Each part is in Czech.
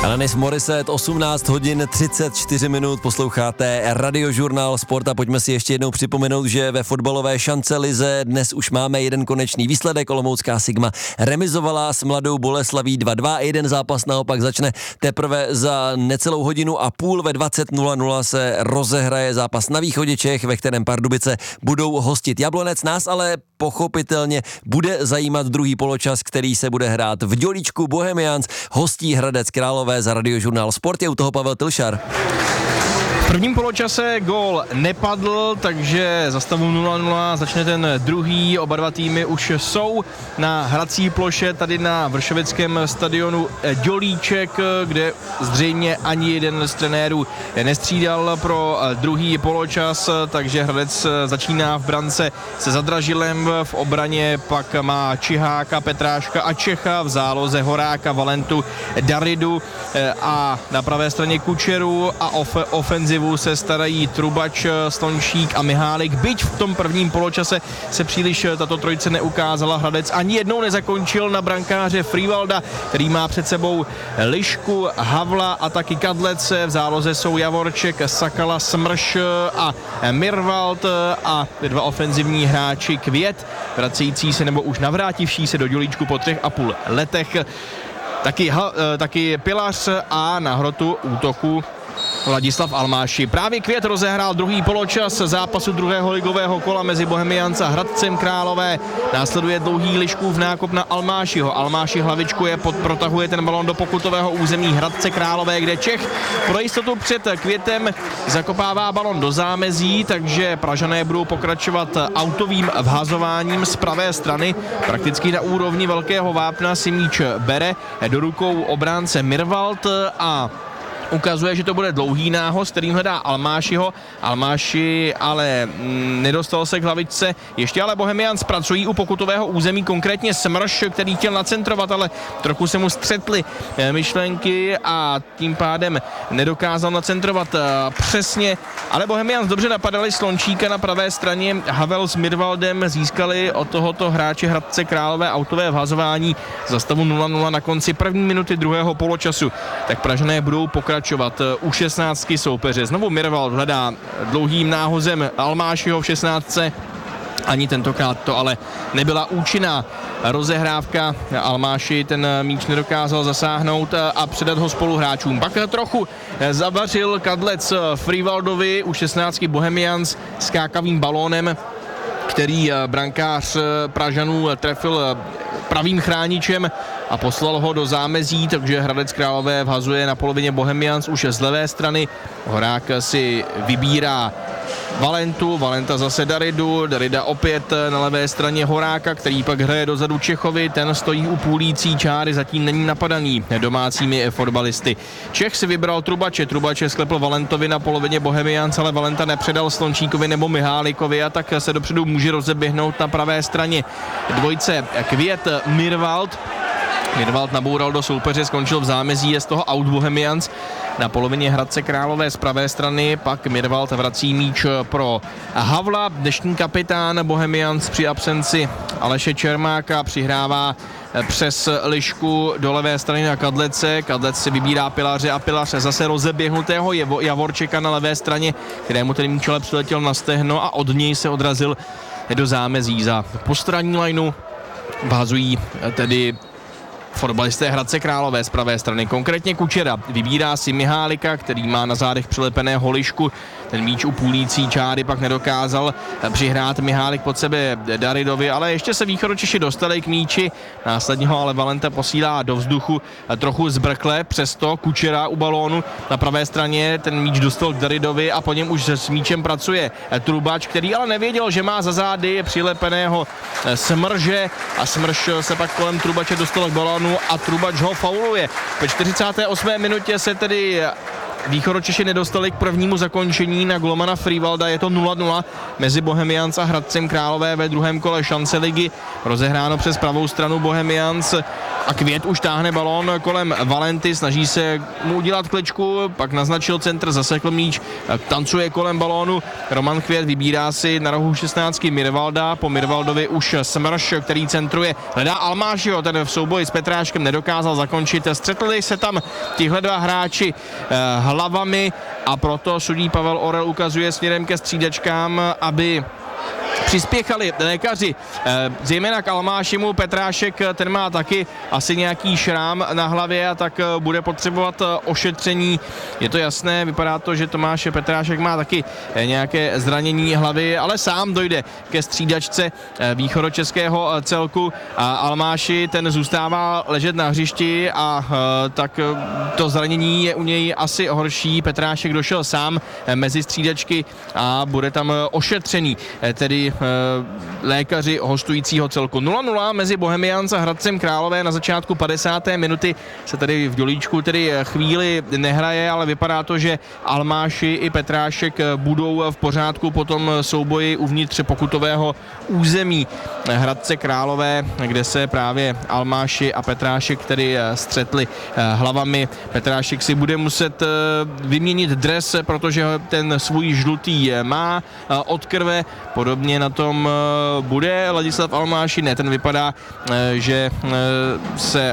Alanis Morissette, 18 hodin 34 minut, posloucháte Radiožurnál Sport a pojďme si ještě jednou připomenout, že ve fotbalové šance lize dnes už máme jeden konečný výsledek. Olomoucká Sigma remizovala s Mladou Boleslaví 2-2, jeden zápas naopak začne teprve za necelou hodinu a půl. Ve 20:00 se rozehraje zápas na východě Čech, ve kterém Pardubice budou hostit Jablonec. Nás ale pochopitelně bude zajímat druhý poločas, který se bude hrát v Dělíčku. Bohemians hostí Hradec Králové. Za Radiožurnál Sport je u toho Pavel Tilšar. V prvním poločase gól nepadl, takže za stavu 0-0 začne ten druhý. Oba dva týmy už jsou na hrací ploše tady na vršovickém stadionu Dělíček, kde zřejmě ani jeden z trenérů nestřídal pro druhý poločas, takže Hradec začíná v brance se Zadražilem, v obraně pak má Čiháka, Petráška a Čecha, v záloze Horáka, Valentu, Daridu a na pravé straně Kučeru a ofenzivu se starají Trubač, Slončík a Mihálik. Byť v tom prvním poločase se příliš tato trojice neukázala, Hradec ani jednou nezakončil na brankáře Frivalda, který má před sebou Lišku, Havla a taky Kadlece. V záloze jsou Javorček, Sakala, Smrš a Mirvald a dva ofenzivní hráči Květ, vracející se nebo už navrátivší se do Dělíčku po 3,5 letech. Taky Pilař a na hrotu útoku Ladislav Almáši. Právě Květ rozehrál druhý poločas zápasu druhého ligového kola mezi Bohemians a Hradcem Králové. Následuje dlouhý Liškův nákop na Almášiho. Almáši hlavičkuje, protahuje ten balon do pokutového území Hradce Králové, kde Čech pro jistotu před Květem zakopává balon do zámezí, takže Pražané budou pokračovat autovým vhazováním z pravé strany. Prakticky na úrovni velkého vápna si míč bere do rukou obránce Mirvald a ukazuje, že to bude dlouhý nához, kterým hledá Almášiho. Almáši ale nedostal se k hlavičce. Ještě ale Bohemians pracují u pokutového území, konkrétně Smrš, který chtěl nacentrovat, ale trochu se mu střetly myšlenky a tím pádem nedokázal nacentrovat přesně. Ale Bohemians dobře napadali Slončíka na pravé straně. Havel s Mirvaldem získali od tohoto hráče Hradce Králové autové vhazování za stavu 0-0 na konci první minuty druhého poločasu. Tak Pražané budou pokračovat u 16 soupeře. Znovu Mirvald hledá dlouhým náhozem Almášiho v 16. Ani tentokrát to ale nebyla účinná rozehrávka. Almáši ten míč nedokázal zasáhnout a předat ho spoluhráčům. Pak trochu zavařil Kadlec Frivaldovi u 16 Bohemians skákavým balónem, který brankář Pražanů trefil pravým chráničem a poslal ho do zámezí, takže Hradec Králové vhazuje na polovině Bohemians už z levé strany. Horák si vybírá Valentu, Valenta zase Daridu, Darida opět na levé straně Horáka, který pak hraje dozadu Čechovi, ten stojí u půlící čáry, zatím není napadaný domácími fotbalisty. Čech si vybral Trubače sklepl Valentovi na polovině Bohemians, ale Valenta nepředal Slončíkovi nebo Mihálikovi a tak se dopředu může rozeběhnout na pravé straně dvojce Květ Mirvald. Mirvald naboural do soupeře, skončil v zámezí, je z toho out Bohemians. Na polovině Hradce Králové z pravé strany pak Mirvald vrací míč pro Havla. Dnešní kapitán Bohemians při absenci Aleše Čermáka přihrává přes Lišku do levé strany na Kadlece. Kadlec si vybírá Pilaře a Pilař zase rozeběhnutého Javorčeka na levé straně, kterému ten míč ale přiletěl na stehno a od něj se odrazil do zámezí. Za postranní lajnu vhazují tedy fotbalisté Hradce Králové z pravé strany. Konkrétně Kučera vybírá si Mihálika, který má na zádech přilepeného Lišku. Ten míč u půlící čáry pak nedokázal přihrát Mihálik pod sebe Daridovi, ale ještě se Východočeši dostali k míči. Následně ho ale Valenta posílá do vzduchu trochu zbrkle, přesto Kučera u balónu na pravé straně ten míč dostal k Daridovi a po něm už s míčem pracuje Trubač, který ale nevěděl, že má za zády přilepeného Smrže a Smrš se pak kolem Trubače dostal k balónu a Trubač ho fauluje. Ve 48. minutě se tedy Východočeši nedostali k prvnímu zakončení na golmana Frivalda, je to 0-0 mezi Bohemians a Hradcem Králové ve druhém kole šance ligy, rozehráno přes pravou stranu Bohemians A Květ už táhne balón kolem Valenty, snaží se mu udělat kličku, pak naznačil centr, zasekl míč, tancuje kolem balónu. Roman Květ vybírá si na rohu 16 Mirvalda, po Mirvaldovi už Smrš, který centruje. Hledá Almášiho, ten v souboji s Petráškem nedokázal zakončit. Střetli se tam tihle dva hráči hlavami a proto sudí Pavel Orel ukazuje směrem ke střídačkám, aby přispěchali lékaři, zejména k Almášimu. Petrášek, ten má taky asi nějaký šrám na hlavě a tak bude potřebovat ošetření. Je to jasné, vypadá to, že Tomáš Petrášek má taky nějaké zranění hlavy, ale sám dojde ke střídačce východočeského celku a Almáši, ten zůstává ležet na hřišti a tak to zranění je u něj asi horší. Petrášek došel sám mezi střídačky a bude tam ošetřený, tedy lékaři hostujícího celku. 0-0 mezi Bohemians a Hradcem Králové na začátku 50. minuty se tady v Dělíčku tedy chvíli nehraje, ale vypadá to, že Almáši i Petrášek budou v pořádku po tom souboji uvnitř pokutového území Hradce Králové, kde se právě Almáši a Petrášek tedy střetli hlavami. Petrášek si bude muset vyměnit dres, protože ten svůj žlutý má od krve. Podobně na tom bude Ladislav Almáši, ne, ten vypadá, že se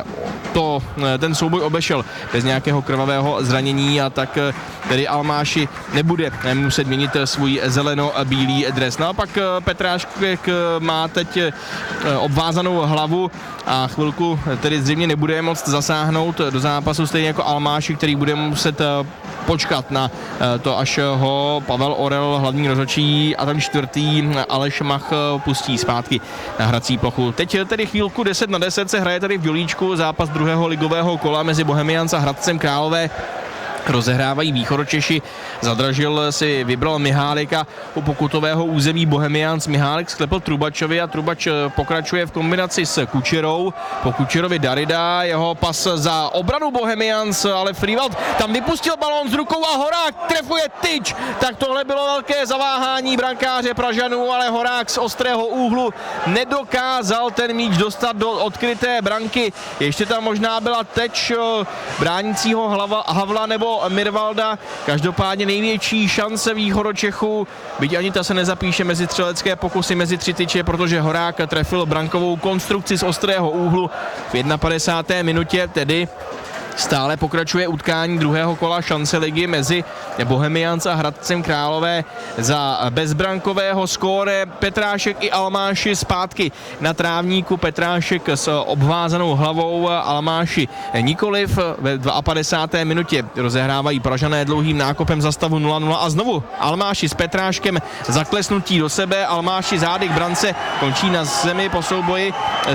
ten souboj obešel bez nějakého krvavého zranění a tak tedy Almáši nebude muset měnit svůj zeleno-bílý dres. Naopak Petrášek má teď obvázanou hlavu a chvilku tedy zřejmě nebude moct zasáhnout do zápasu, stejně jako Almáši, který bude muset počkat na to, až ho Pavel Orel, hlavní rozhodčí, a ten čtvrtý Aleš Mach pustí zpátky na hrací plochu. Teď tedy chvílku 10-10 se hraje tady v Dělíčku zápas druhého ligového kola mezi Bohemians a Hradcem Králové. Rozehrávají Východočeši, Zadražil si vybral Mihálika u pokutového území Bohemians. Mihálek sklepl Trubačovi a Trubač pokračuje v kombinaci s Kučerou. Po Kučerovi Darida, jeho pas za obranu Bohemians, ale Frývald tam vypustil balón s rukou a Horák trefuje tyč. Tak tohle bylo velké zaváhání brankáře Pražanů, ale Horák z ostrého úhlu nedokázal ten míč dostat do odkryté branky. Ještě tam možná byla teč bránícího Havla nebo Mirvalda. Každopádně největší šance Východočechů, byť ani ta se nezapíše mezi střelecké pokusy mezi tři tyče, protože Horák trefil brankovou konstrukci z ostrého úhlu v 51. minutě, tedy stále pokračuje utkání druhého kola šance ligy mezi Bohemians a Hradcem Králové. Za bezbrankového skóre Petrášek i Almáši zpátky na trávníku. Petrášek s obvázanou hlavou, Almáši nikoliv. Ve 52. minutě rozehrávají Pražané dlouhým nákopem za stavu 0-0 a znovu Almáši s Petráškem zaklesnutí do sebe. Almáši zády k brance, končí na zemi po souboji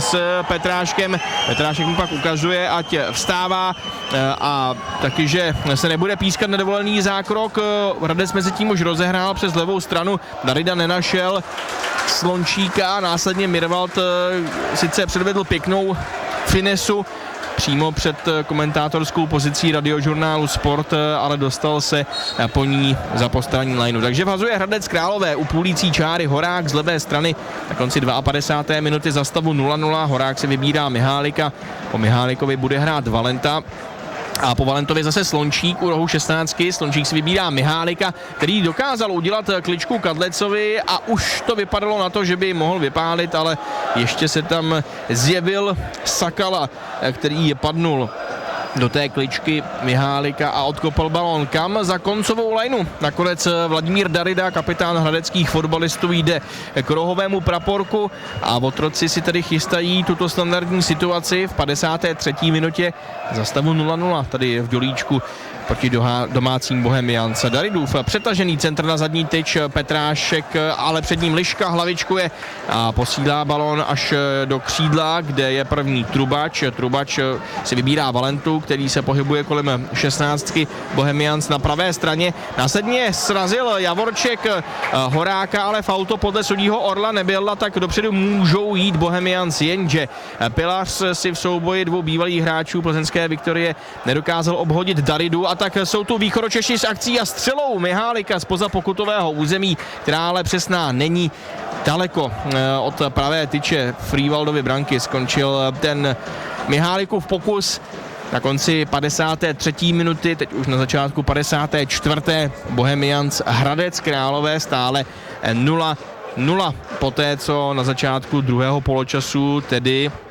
s Petráškem. Petrášek mu pak ukazuje, ať vstává a taky, že se nebude pískat nedovolený zákrok. Hradec mezi tím už rozehrál přes levou stranu, Darida nenašel Slončíka, následně Mirvald sice předvedl pěknou finesu přímo před komentátorskou pozicí radiožurnálu Sport, ale dostal se po ní za postavení lineu. Takže vhazuje Hradec Králové u půlící čáry, Horák z levé strany na konci 52. minuty za stavu 0-0. Horák si vybírá Mihálika, po Mihálikovi bude hrát Valenta. A po Valentovi zase Slončík u rohu 16. Slončík si vybírá Mihálika, který dokázal udělat kličku Kadlecovi a už to vypadalo na to, že by mohl vypálit, ale ještě se tam zjevil Sakala, který padnul do té kličky Mihálika a odkopal balón. Kam? Za koncovou lajnu. Nakonec Vladimír Darida, kapitán hradeckých fotbalistů, jde k rohovému praporku a otroci si tedy chystají tuto standardní situaci v 53. minutě za stavu 0-0 tady v Dělíčku proti domácím Bohemians. Daridův přetažený centr na zadní tyč, Petrášek, ale před ním Liška hlavičkuje a posílá balón až do křídla, kde je první Trubač. Trubač si vybírá Valentu, který se pohybuje kolem 16. Bohemians na pravé straně. Následně srazil Javorček Horáka, ale fauto podle sudího Orla nebyla, tak dopředu můžou jít Bohemians, jenže Pilař si v souboji dvou bývalých hráčů plzeňské Viktorie nedokázal obhodit Daridu a tak jsou tu Východočeši s akcí a střelou Mihálika zpoza pokutového území, která ale přesná není. Daleko od pravé tyče Frývaldovy branky skončil ten Mihálikův pokus. Na konci 53. minuty, teď už na začátku 54. Bohemians Hradec Králové stále 0-0. Poté, co na začátku druhého poločasu tedy